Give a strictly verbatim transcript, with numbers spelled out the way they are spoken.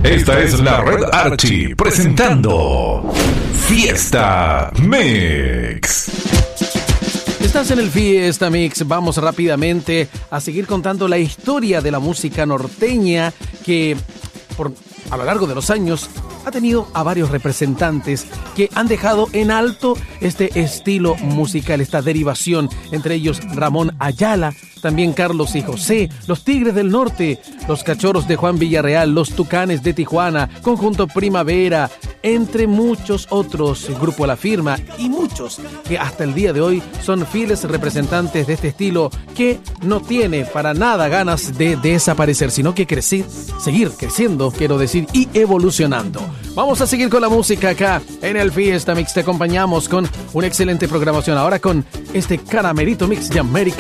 Esta es la Red Archie presentando Fiesta Mix. Estás en el Fiesta Mix. Vamos rápidamente a seguir contando la historia de la música norteña que por, a lo largo de los años ha tenido a varios representantes que han dejado en alto este estilo musical, esta derivación, entre ellos Ramón Ayala, también Carlos y José, los Tigres del Norte, los Cachorros de Juan Villarreal, los Tucanes de Tijuana, Conjunto Primavera, entre muchos otros, el Grupo La Firma y muchos que hasta el día de hoy son fieles representantes de este estilo que no tiene para nada ganas de desaparecer, sino que crecer, seguir creciendo, quiero decir, y evolucionando. Vamos a seguir con la música acá en el Fiesta Mix. Te acompañamos con una excelente programación ahora con este Caramelito Mix de América